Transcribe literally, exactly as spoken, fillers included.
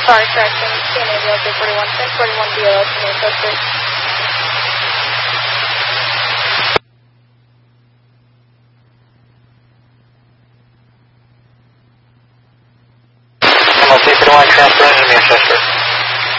Sorry, correction. C N A zero three forty-one, ten forty-one B L S, name suspect. M L T forty-one, transfer engine, name suspect.